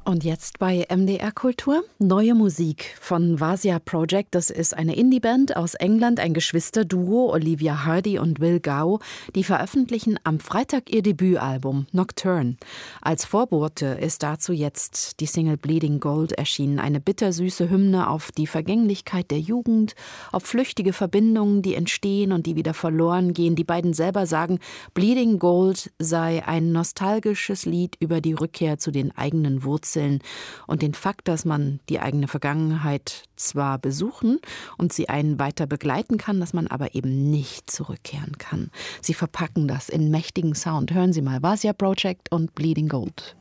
Und jetzt bei MDR Kultur neue Musik von Vasia Project. Das ist eine Indie-Band aus England, ein Geschwisterduo, Olivia Hardy und Will Gow. Die veröffentlichen am Freitag ihr Debütalbum Nocturne. Als Vorbote ist dazu jetzt die Single Bleeding Gold erschienen. Eine bittersüße Hymne auf die Vergänglichkeit der Jugend, auf flüchtige Verbindungen, die entstehen und die wieder verloren gehen. Die beiden selber sagen, Bleeding Gold sei ein nostalgisches Lied über die Rückkehr zu den eigenen Wurzeln und den Fakt, dass man die eigene Vergangenheit zwar besuchen und sie einen weiter begleiten kann, dass man aber eben nicht zurückkehren kann. Sie verpacken das in mächtigen Sound. Hören Sie mal, Vasia Project und Bleeding Gold.